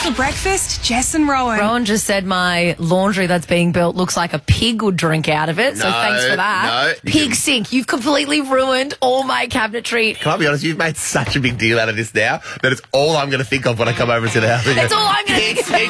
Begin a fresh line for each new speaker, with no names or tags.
for breakfast, Jess and Rowan.
Rowan just said my laundry that's being built looks like a pig would drink out of it, so thanks for that.
No.
Pig sink, you've completely ruined all my cabinetry.
Can I be honest? You've made such a big deal out of this now that it's all I'm going to think of when I come over to the house.
It's all I'm going to think of.